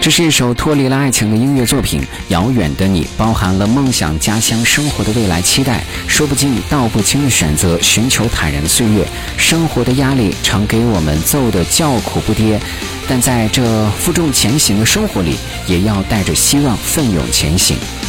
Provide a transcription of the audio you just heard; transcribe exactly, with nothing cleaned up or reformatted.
这是一首脱离了爱情的音乐作品，遥远的你包含了梦想家乡生活的未来期待，说不尽道不清的选择，寻求坦然的岁月。生活的压力常给我们揍得叫苦不迭，但在这负重前行的生活里，也要带着希望奋勇前行。